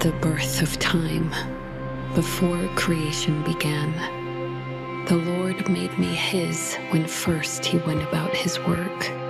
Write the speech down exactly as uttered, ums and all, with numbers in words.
the birth of time, before creation began. The Lord made me his when first he went about his work.